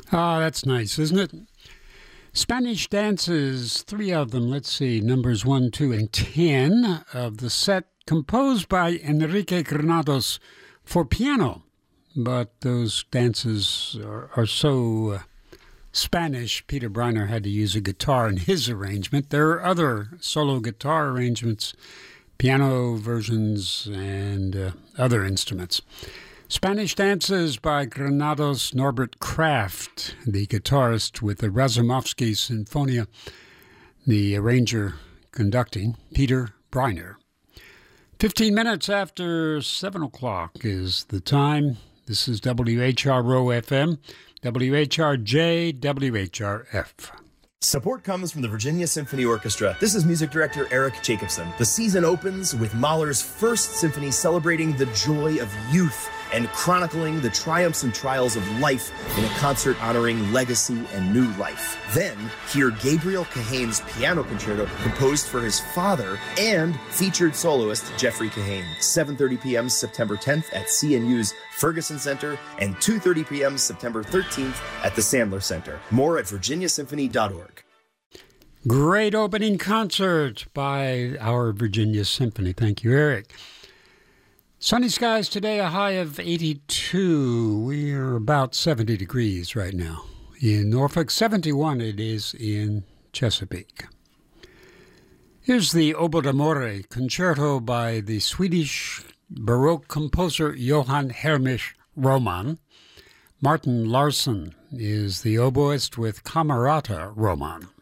Ah, that's nice, isn't it? Spanish dances, three of them. Let's see, numbers 1, 2, and 10 of the set composed by Enrique Granados for piano. But those dances are so Spanish, Peter Briner had to use a guitar in his arrangement. There are other solo guitar arrangements, piano versions, and other instruments. Spanish Dances by Granados Norbert Kraft, the guitarist with the Razumovsky Sinfonia, the arranger conducting, Peter Briner. 15 minutes after 7 o'clock is the time. This is WHRO FM, WHRJ, WHRF. Support comes from the Virginia Symphony Orchestra. This is music director Eric Jacobson. The season opens with Mahler's first symphony celebrating the joy of youth and chronicling the triumphs and trials of life in a concert honoring legacy and new life. Then, hear Gabriel Kahane's piano concerto composed for his father and featured soloist Jeffrey Kahane. 7:30 p.m. September 10th at CNU's Ferguson Center and 2:30 p.m. September 13th at the Sandler Center. More at virginiasymphony.org. Great opening concert by our Virginia Symphony. Thank you, Eric. Sunny skies today, a high of 82. We are about 70 degrees right now. In Norfolk, 71 it is in Chesapeake. Here's the Obo d'Amore concerto by the Swedish Baroque composer Johann Hermich Roman. Martin Larsson is the oboist with Camerata Roman.